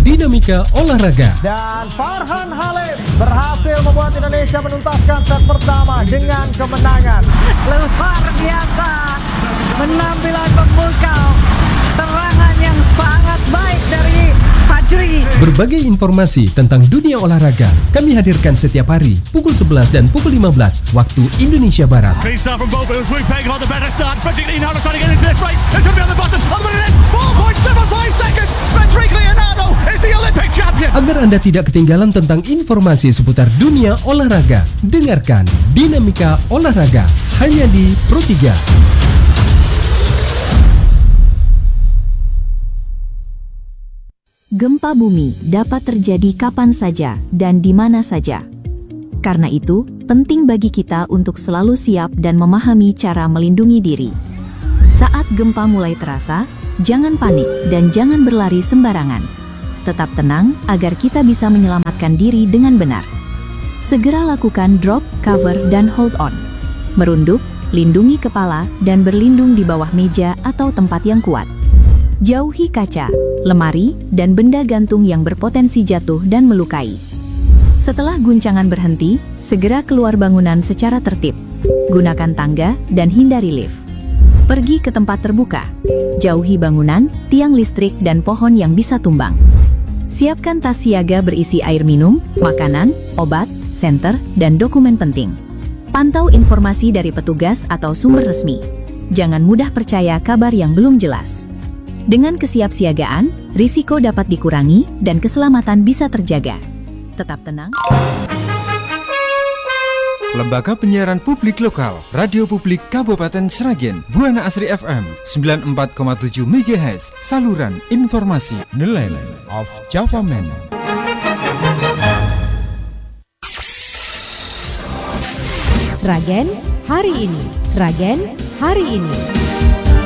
Dinamika Olahraga. Dan Farhan Halim berhasil membuat Indonesia menuntaskan set pertama dengan kemenangan. Luar biasa, penampilan pemukau, serangan yang sangat baik dari Fajri. Berbagai informasi tentang dunia olahraga kami hadirkan setiap hari pukul 11 dan pukul 15 waktu Indonesia Barat. Agar Anda tidak ketinggalan tentang informasi seputar dunia olahraga, dengarkan Dinamika Olahraga hanya di Pro 3. Gempa bumi dapat terjadi kapan saja dan di mana saja. Karena itu, penting bagi kita untuk selalu siap dan memahami cara melindungi diri. Saat gempa mulai terasa, jangan panik dan jangan berlari sembarangan. Tetap tenang agar kita bisa menyelamatkan diri dengan benar. Segera lakukan drop, cover, dan hold on. Merunduk, lindungi kepala, dan berlindung di bawah meja atau tempat yang kuat. Jauhi kaca, lemari, dan benda gantung yang berpotensi jatuh dan melukai. Setelah guncangan berhenti, segera keluar bangunan secara tertib. Gunakan tangga dan hindari lift. Pergi ke tempat terbuka. Jauhi bangunan, tiang listrik, dan pohon yang bisa tumbang. Siapkan tas siaga berisi air minum, makanan, obat, senter, dan dokumen penting. Pantau informasi dari petugas atau sumber resmi. Jangan mudah percaya kabar yang belum jelas. Dengan kesiapsiagaan, risiko dapat dikurangi dan keselamatan bisa terjaga. Tetap tenang. Lembaga Penyiaran Publik Lokal, Radio Publik Kabupaten Sragen, Buana Asri FM 94,7 MHz, saluran informasi. The Land of Java Man. Sragen hari ini. Sragen hari ini.